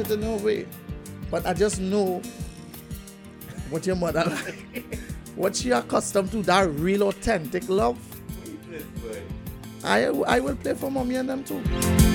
it in no way. But I just know what your mother like. What she accustomed to, that real authentic love. I will play for mommy and them too.